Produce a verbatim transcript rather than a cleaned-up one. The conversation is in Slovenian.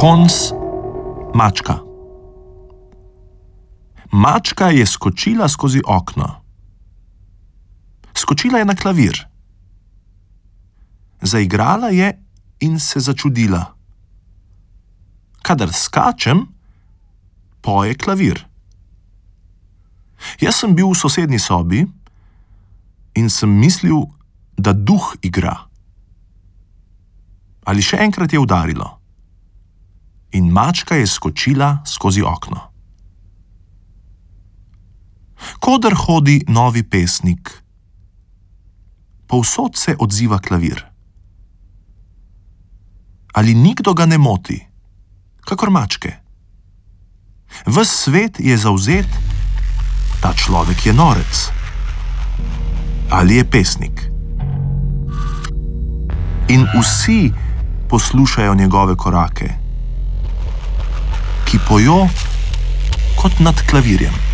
Konc, mačka. Mačka je skočila skozi okno. Skočila je na klavir. Zaigrala je in se začudila. Kadar skačem, poje klavir. Jaz sem bil v sosednji sobi in sem mislil, da duh igra. Ali še enkrat je udarilo. In mačka je skočila skozi okno. Koder hodi novi pesnik, povsod se odziva klavir. Ali nikdo ga ne moti, kakor mačke. Ves svet je zavzet, ta človek je norec. Ali je pesnik. In vsi poslušajo njegove korake, ki pojo kot nad klavirjem.